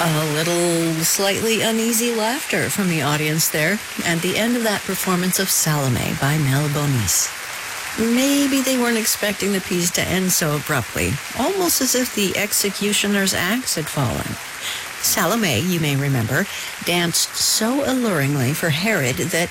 A little slightly uneasy laughter from the audience there at the end of that performance of Salome by Mel Bonis. Maybe they weren't expecting the piece to end so abruptly, almost as if the executioner's axe had fallen. Salome, you may remember, danced so alluringly for Herod that